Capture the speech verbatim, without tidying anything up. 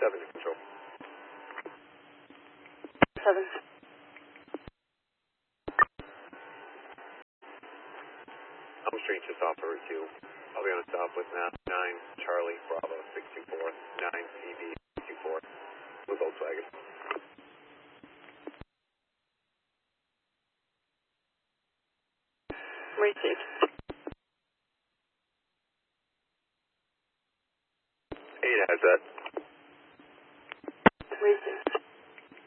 seven to control. seven. Elm Street just off of Route two. I'll be on stop with map nine, Charlie, Bravo, six two four, nine C V two four, with Volkswagen. Received. eight has that.